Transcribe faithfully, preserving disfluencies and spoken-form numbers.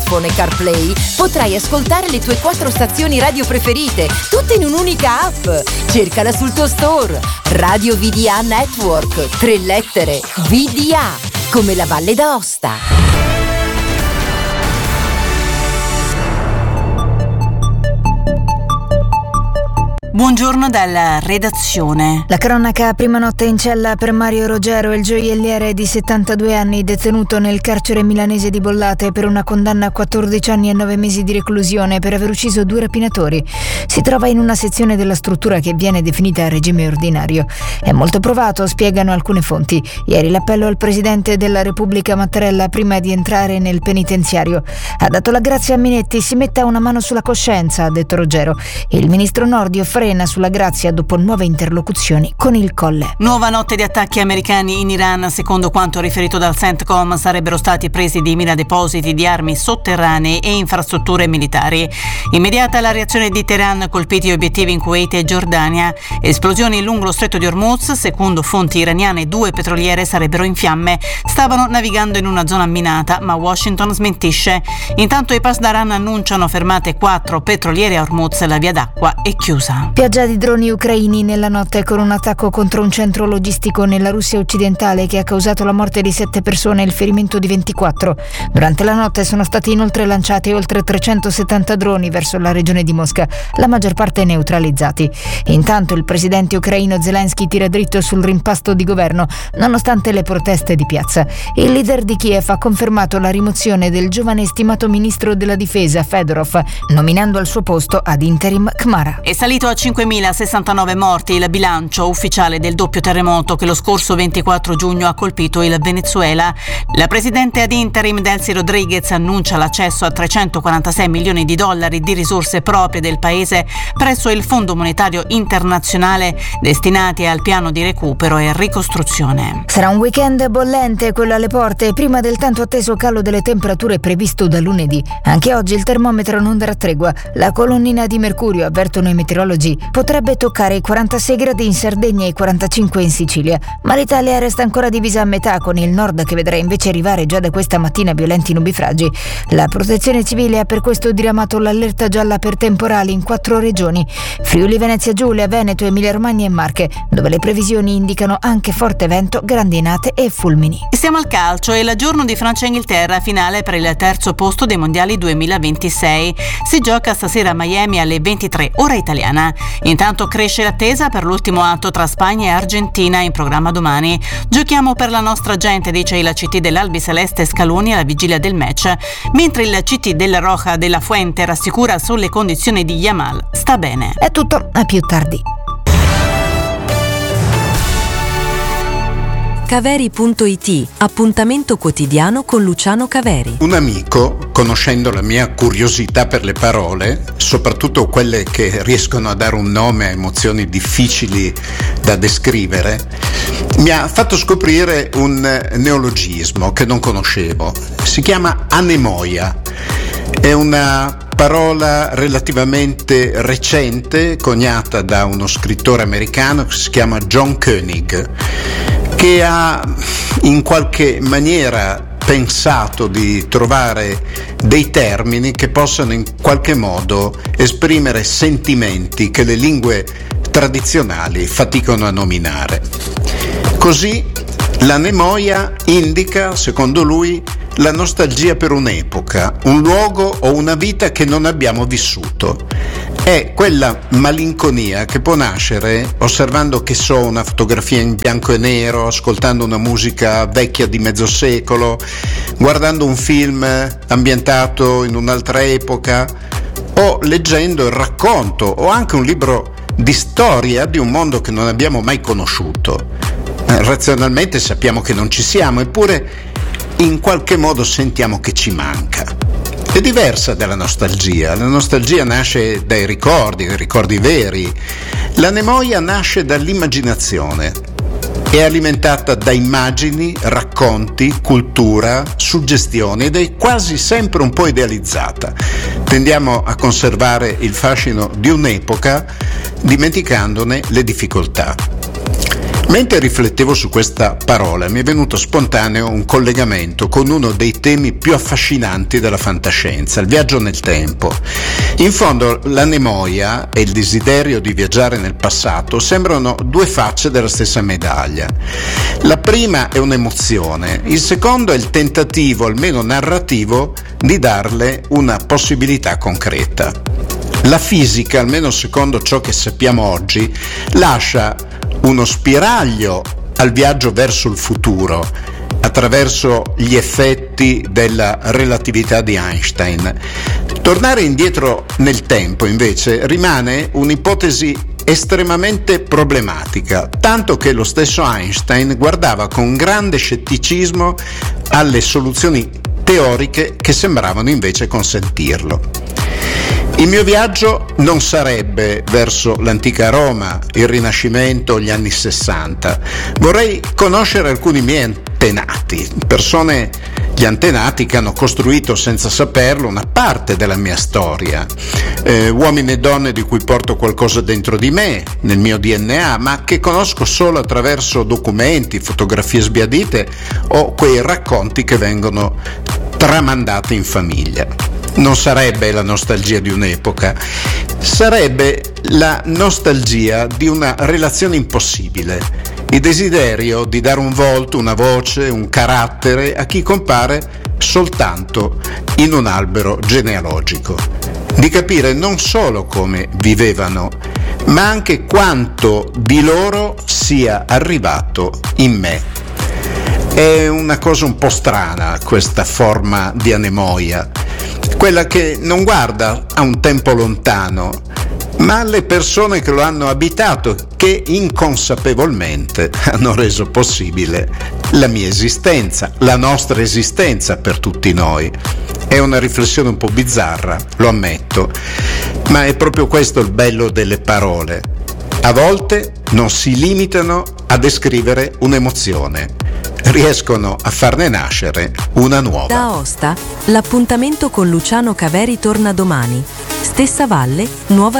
iPhone e CarPlay potrai ascoltare le tue quattro stazioni radio preferite, tutte in un'unica app. Cercala sul tuo store. Radio V D A Network. Tre lettere. V D A. Come la Valle d'Aosta. Buongiorno dalla redazione. La cronaca: prima notte in cella per Mario Rogero, il gioielliere di settantadue anni detenuto nel carcere milanese di Bollate per una condanna a quattordici anni e nove mesi di reclusione per aver ucciso due rapinatori. Si trova in una sezione della struttura che viene definita a regime ordinario. È molto provato, spiegano alcune fonti. Ieri l'appello al presidente della Repubblica Mattarella prima di entrare nel penitenziario. Ha dato la grazia a Minetti, si metta una mano sulla coscienza, ha detto Rogero. Il ministro Nordio frena sulla grazia dopo nuove interlocuzioni con il Colle. Nuova notte di attacchi americani in Iran. Secondo quanto riferito dal CENTCOM, sarebbero stati presi di mira depositi di armi sotterranee e infrastrutture militari. Immediata la reazione di Teheran, colpiti obiettivi in Kuwait e Giordania. Esplosioni lungo lo stretto di Hormuz. Secondo fonti iraniane, due petroliere sarebbero in fiamme. Stavano navigando in una zona minata, ma Washington smentisce. Intanto i Pasdaran annunciano fermate quattro petroliere a Hormuz. La via d'acqua è chiusa. Pioggia di droni ucraini nella notte con un attacco contro un centro logistico nella Russia occidentale che ha causato la morte di sette persone e il ferimento di ventiquattro. Durante la notte sono stati inoltre lanciati oltre trecentosettanta droni verso la regione di Mosca, la maggior parte neutralizzati. Intanto il presidente ucraino Zelensky tira dritto sul rimpasto di governo, nonostante le proteste di piazza. Il leader di Kiev ha confermato la rimozione del giovane stimato ministro della difesa Fedorov, nominando al suo posto ad interim Khmara. È salito a cinquemilasessantanove morti il bilancio ufficiale del doppio terremoto che lo scorso ventiquattro giugno ha colpito il Venezuela. La presidente ad interim Delcy Rodriguez annuncia l'accesso a trecentoquarantasei milioni di dollari di risorse proprie del paese presso il Fondo Monetario Internazionale destinati al piano di recupero e ricostruzione. Sarà un weekend bollente quello alle porte, prima del tanto atteso calo delle temperature previsto da lunedì. Anche oggi il termometro non darà tregua. La colonnina di mercurio, avvertono i meteorologi, potrebbe toccare i quarantasei gradi in Sardegna e i quarantacinque in Sicilia, ma l'Italia resta ancora divisa a metà, con il nord che vedrà invece arrivare già da questa mattina violenti nubifragi. La Protezione Civile ha per questo diramato l'allerta gialla per temporali in quattro regioni: Friuli, Venezia Giulia, Veneto, Emilia Romagna e Marche, dove le previsioni indicano anche forte vento, grandinate e fulmini. Siamo al calcio. È il giorno di Francia-Inghilterra, finale per il terzo posto dei mondiali duemilaventisei. Si gioca stasera a Miami alle ventitré, ora italiana. Intanto cresce l'attesa per l'ultimo atto tra Spagna e Argentina, in programma domani. Giochiamo per la nostra gente, dice il C T dell'Albiceleste Scaloni alla vigilia del match, mentre il C T della Roja della Fuente rassicura sulle condizioni di Yamal. Sta bene. È tutto, a più tardi. Caveri punto it, appuntamento quotidiano con Luciano Caveri. Un amico, conoscendo la mia curiosità per le parole, soprattutto quelle che riescono a dare un nome a emozioni difficili da descrivere, mi ha fatto scoprire un neologismo che non conoscevo. Si chiama anemoia. È una parola relativamente recente, coniata da uno scrittore americano che si chiama John Koenig, che ha in qualche maniera pensato di trovare dei termini che possano in qualche modo esprimere sentimenti che le lingue tradizionali faticano a nominare. Così l'anemoia indica, secondo lui, la nostalgia per un'epoca, un luogo o una vita che non abbiamo vissuto. È quella malinconia che può nascere osservando, che so, una fotografia in bianco e nero, ascoltando una musica vecchia di mezzo secolo, guardando un film ambientato in un'altra epoca, o leggendo il racconto o anche un libro di storia di un mondo che non abbiamo mai conosciuto. Razionalmente sappiamo che non ci siamo, eppure in qualche modo sentiamo che ci manca. È diversa dalla nostalgia. La nostalgia nasce dai ricordi, dai ricordi veri. L'anemoia nasce dall'immaginazione. È alimentata da immagini, racconti, cultura, suggestioni ed è quasi sempre un po' idealizzata. Tendiamo a conservare il fascino di un'epoca dimenticandone le difficoltà. Mentre riflettevo su questa parola mi è venuto spontaneo un collegamento con uno dei temi più affascinanti della fantascienza, il viaggio nel tempo. In fondo l'anemoia e il desiderio di viaggiare nel passato sembrano due facce della stessa medaglia. La prima è un'emozione, il secondo è il tentativo, almeno narrativo, di darle una possibilità concreta. La fisica, almeno secondo ciò che sappiamo oggi, lascia uno spiraglio al viaggio verso il futuro attraverso gli effetti della relatività di Einstein. Tornare indietro nel tempo, invece, rimane un'ipotesi estremamente problematica, tanto che lo stesso Einstein guardava con grande scetticismo alle soluzioni teoriche che sembravano invece consentirlo. Il mio viaggio non sarebbe verso l'antica Roma, il Rinascimento, gli anni sessanta. Vorrei conoscere alcuni miei antenati, persone, gli antenati che hanno costruito senza saperlo una parte della mia storia, eh, uomini e donne di cui porto qualcosa dentro di me, nel mio D N A, ma che conosco solo attraverso documenti, fotografie sbiadite o quei racconti che vengono tramandati in famiglia. Non sarebbe la nostalgia di un'epoca, sarebbe la nostalgia di una relazione impossibile, il desiderio di dare un volto, una voce, un carattere a chi compare soltanto in un albero genealogico, di capire non solo come vivevano, ma anche quanto di loro sia arrivato in me. È una cosa un po' strana questa forma di anemoia, quella che non guarda a un tempo lontano, ma alle persone che lo hanno abitato, che inconsapevolmente hanno reso possibile la mia esistenza, la nostra esistenza per tutti noi. È una riflessione un po' bizzarra, lo ammetto, ma è proprio questo il bello delle parole. A volte non si limitano a descrivere un'emozione, riescono a farne nascere una nuova. Da Aosta, l'appuntamento con Luciano Caveri torna domani. Stessa valle, nuova